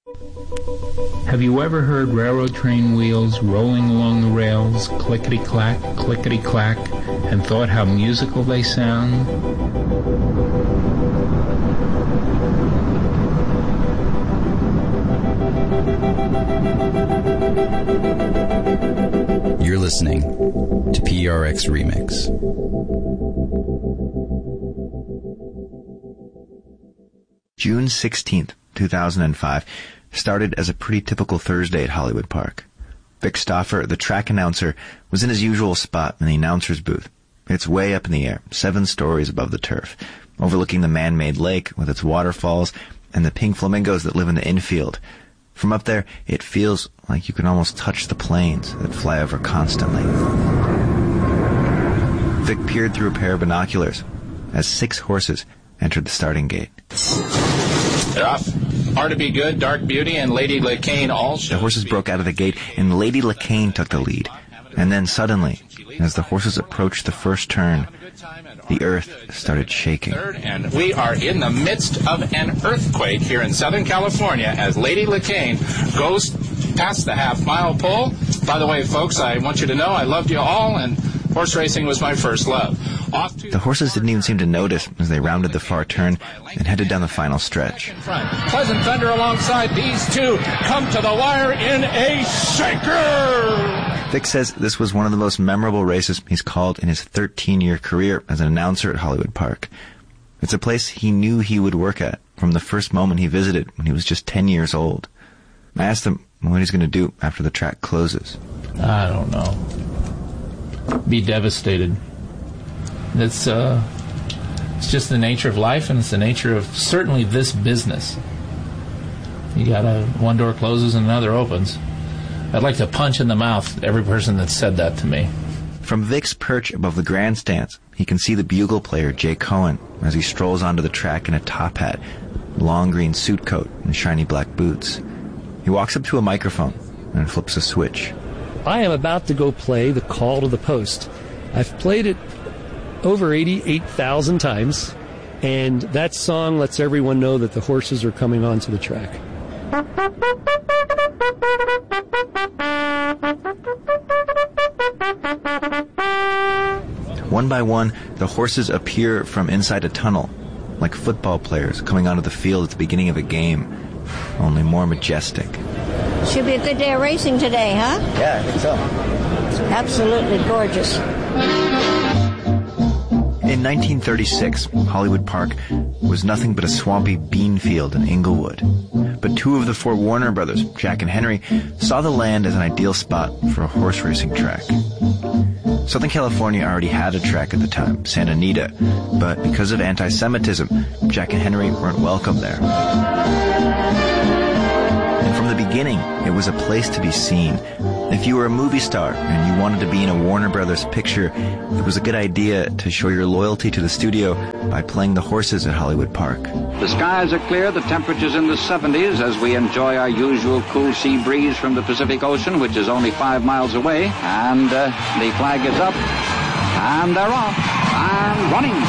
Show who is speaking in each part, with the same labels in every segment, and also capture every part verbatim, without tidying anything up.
Speaker 1: Have you ever heard railroad train wheels rolling along the rails, clickety-clack, clickety-clack, and thought how musical they sound?
Speaker 2: You're listening to P R X Remix.
Speaker 3: June sixteenth, two thousand five, started as a pretty typical Thursday at Hollywood Park. Vic Stoffer, the track announcer, was in his usual spot in the announcer's booth. It's way up in the air, seven stories above the turf, overlooking the man-made lake with its waterfalls and the pink flamingos that live in the infield. From up there, it feels like you can almost touch the planes that fly over constantly. Vic peered through a pair of binoculars as six horses entered the starting gate.
Speaker 4: They're off. Hard to Be Good, Dark Beauty, and Lady LaCane all showed.
Speaker 3: The horses broke out of the gate, and Lady LaCane took the lead. And then suddenly, as the horses approached the first turn, the earth started shaking.
Speaker 4: And we are in the midst of an earthquake here in Southern California as Lady LaCane goes past the half-mile pole. By the way, folks, I want you to know I loved you all, and horse racing was my first love. Off to
Speaker 3: the horses didn't even seem to notice as they rounded the far turn and headed down the final stretch.
Speaker 4: In front. Pleasant Thunder alongside. These two come to the wire in a shaker.
Speaker 3: Vic says this was one of the most memorable races he's called in his thirteen-year career as an announcer at Hollywood Park. It's a place he knew he would work at from the first moment he visited when he was just ten years old. I asked him what he's going to do after the track closes.
Speaker 1: I don't know. Be devastated. It's uh, it's just the nature of life, and it's the nature of certainly this business. You gotta, one door closes and another opens. I'd like to punch in the mouth every person that said that to me.
Speaker 3: From Vic's perch above the grandstands, he can see the bugle player Jay Cohen as he strolls onto the track in a top hat, long green suit coat, and shiny black boots. He walks up to a microphone and flips a switch.
Speaker 5: I am about to go play The Call to the Post. I've played it over eighty-eight thousand times, and that song lets everyone know that the horses are coming onto the track.
Speaker 3: One by one, the horses appear from inside a tunnel, like football players coming onto the field at the beginning of a game, only more majestic.
Speaker 6: Should be a good day of racing today, huh?
Speaker 3: Yeah, I think so.
Speaker 6: It's absolutely gorgeous.
Speaker 3: In nineteen thirty-six, Hollywood Park was nothing but a swampy bean field in Inglewood. But two of the four Warner brothers, Jack and Henry, saw the land as an ideal spot for a horse racing track. Southern California already had a track at the time, Santa Anita, but because of anti-Semitism, Jack and Henry weren't welcome there. And from the beginning, it was a place to be seen. If you were a movie star and you wanted to be in a Warner Brothers picture, it was a good idea to show your loyalty to the studio by playing the horses at Hollywood Park.
Speaker 7: The skies are clear, the temperature's in the seventies as we enjoy our usual cool sea breeze from the Pacific Ocean, which is only five miles away. And uh, the flag is up, and they're off, and running.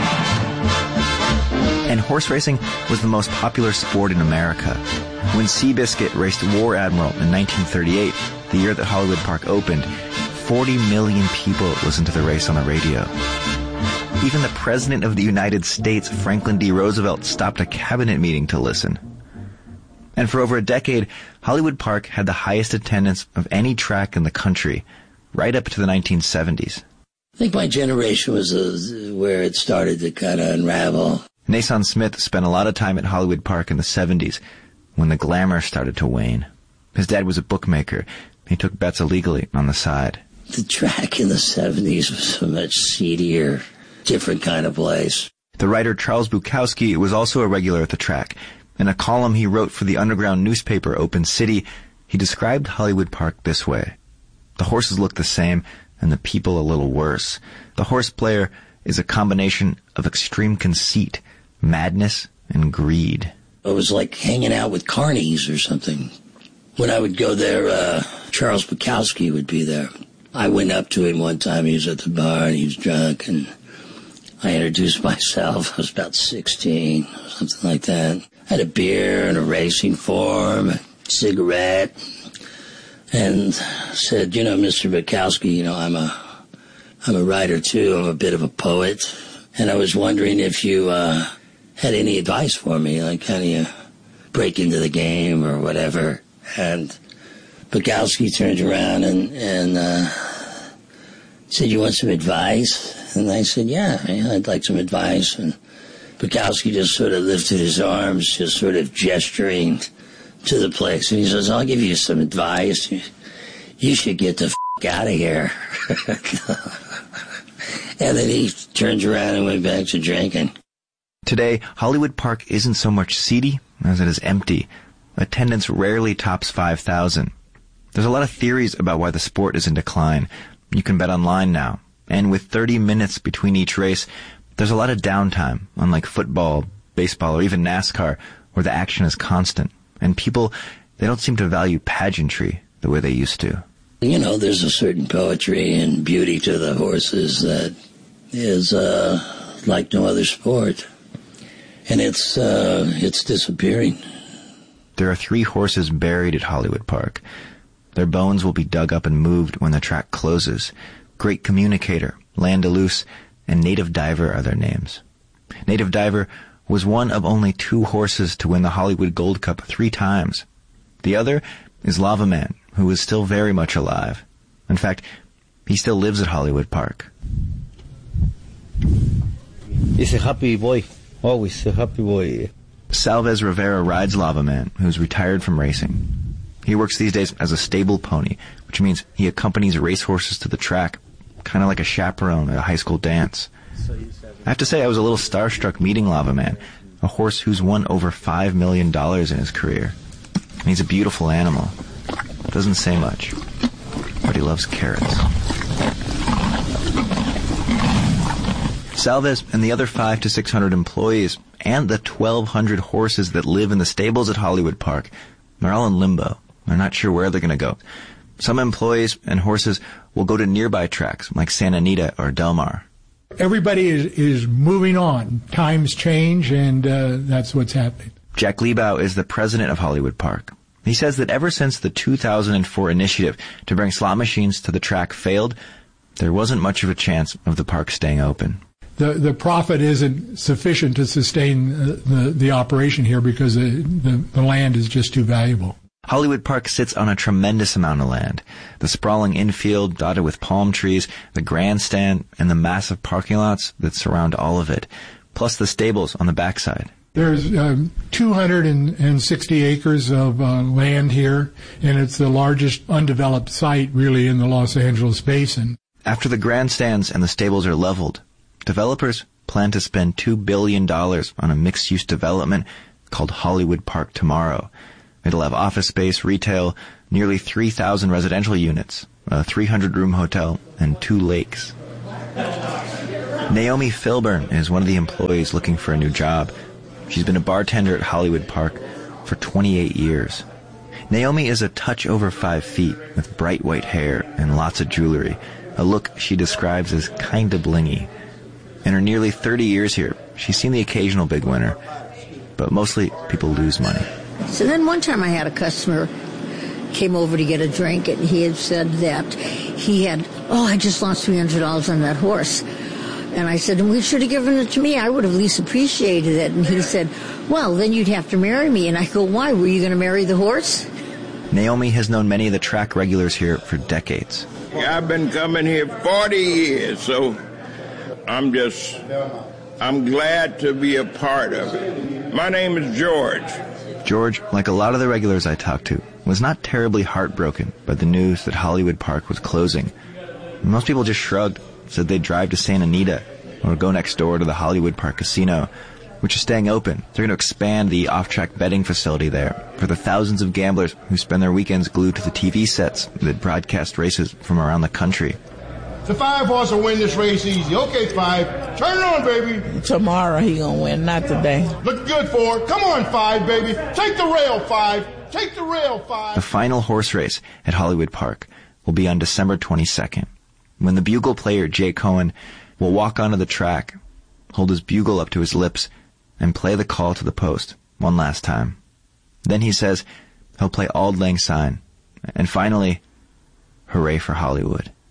Speaker 3: And horse racing was the most popular sport in America. When Seabiscuit raced War Admiral in nineteen thirty-eight, the year that Hollywood Park opened, forty million people listened to the race on the radio. Even the President of the United States, Franklin D. Roosevelt, stopped a cabinet meeting to listen. And for over a decade, Hollywood Park had the highest attendance of any track in the country, right up to the nineteen seventies.
Speaker 8: I think my generation was uh, where it started to kind of unravel.
Speaker 3: Nason Smith spent a lot of time at Hollywood Park in the seventies, when the glamour started to wane. His dad was a bookmaker. He took bets illegally on the side.
Speaker 8: The track in the seventies was a much seedier, different kind of place.
Speaker 3: The writer Charles Bukowski was also a regular at the track. In a column he wrote for the underground newspaper Open City, he described Hollywood Park this way. The horses look the same, and the people a little worse. The horse player is a combination of extreme conceit, madness, and greed.
Speaker 8: It was like hanging out with carnies or something. When I would go there, uh, Charles Bukowski would be there. I went up to him one time. He was at the bar and he was drunk, and I introduced myself. I was about sixteen, something like that. had a beer and a racing form, a cigarette, and said, you know, Mister Bukowski, you know, I'm a, I'm a writer too. I'm a bit of a poet. And I was wondering if you, uh, had any advice for me, like how do you break into the game or whatever. And Bukowski turned around and, and, uh, said, you want some advice? And I said, yeah, I'd like some advice. And Bukowski just sort of lifted his arms, just sort of gesturing to the place. And he says, I'll give you some advice. You should get the f*** out of here. And then he turned around and went back to drinking.
Speaker 3: Today, Hollywood Park isn't so much seedy as it is empty. Attendance rarely tops five thousand. There's a lot of theories about why the sport is in decline. You can bet online now. And with thirty minutes between each race, there's a lot of downtime, unlike football, baseball, or even NASCAR, where the action is constant. And people, they don't seem to value pageantry the way they used to.
Speaker 8: You know, there's a certain poetry and beauty to the horses that is uh, like no other sport. And it's uh, it's disappearing.
Speaker 3: There are three horses buried at Hollywood Park. Their bones will be dug up and moved when the track closes. Great Communicator, Landaluce, and Native Diver are their names. Native Diver was one of only two horses to win the Hollywood Gold Cup three times. The other is Lava Man, who is still very much alive. In fact, he still lives at Hollywood Park.
Speaker 9: He's a happy boy. Always a happy boy.
Speaker 3: Salvez Rivera rides Lava Man, who's retired from racing. He works these days as a stable pony, which means he accompanies racehorses to the track, kind of like a chaperone at a high school dance. I have to say I was a little starstruck meeting Lava Man, a horse who's won over five million dollars in his career. And he's a beautiful animal. Doesn't say much, but he loves carrots. Salvez and the other five to six hundred employees and the twelve hundred horses that live in the stables at Hollywood Park, they're all in limbo. They're not sure where they're going to go. Some employees and horses will go to nearby tracks like Santa Anita or Del Mar.
Speaker 10: Everybody is, is moving on. Times change, and uh, that's what's happening.
Speaker 3: Jack Liebau is the president of Hollywood Park. He says that ever since the two thousand four initiative to bring slot machines to the track failed, there wasn't much of a chance of the park staying open.
Speaker 10: The the profit isn't sufficient to sustain uh, the, the operation here because the, the, the land is just too valuable.
Speaker 3: Hollywood Park sits on a tremendous amount of land. The sprawling infield dotted with palm trees, the grandstand, and the massive parking lots that surround all of it, plus the stables on the backside.
Speaker 10: There's um, two hundred sixty acres of uh, land here, and it's the largest undeveloped site really in the Los Angeles basin.
Speaker 3: After the grandstands and the stables are leveled, developers plan to spend two billion dollars on a mixed-use development called Hollywood Park Tomorrow. It'll have office space, retail, nearly three thousand residential units, a three hundred room hotel, and two lakes. Naomi Filburn is one of the employees looking for a new job. She's been a bartender at Hollywood Park for twenty-eight years. Naomi is a touch over five feet with bright white hair and lots of jewelry, a look she describes as kinda blingy. In her nearly thirty years here, she's seen the occasional big winner, but mostly people lose money.
Speaker 6: So then one time I had a customer came over to get a drink, and he had said that he had, oh, I just lost three hundred dollars on that horse. And I said, well, you should have given it to me. I would have at least appreciated it. And he said, well, then you'd have to marry me. And I go, why? Were you going to marry the horse?
Speaker 3: Naomi has known many of the track regulars here for decades.
Speaker 11: I've been coming here forty years, so I'm just, I'm glad to be a part of it. My name is George.
Speaker 3: George, like a lot of the regulars I talked to, was not terribly heartbroken by the news that Hollywood Park was closing. Most people just shrugged, said they'd drive to Santa Anita or go next door to the Hollywood Park Casino, which is staying open. They're going to expand the off-track betting facility there for the thousands of gamblers who spend their weekends glued to the T V sets that broadcast races from around the country.
Speaker 12: The five horse will win this race easy. Okay, five. Turn it on, baby.
Speaker 13: Tomorrow he gonna win, not today.
Speaker 12: Look good for it. Come on, five, baby. Take the rail, five. Take the rail, five.
Speaker 3: The final horse race at Hollywood Park will be on December twenty-second, when the bugle player Jay Cohen will walk onto the track, hold his bugle up to his lips, and play the call to the post one last time. Then he says he'll play Auld Lang Syne. And finally, hooray for Hollywood.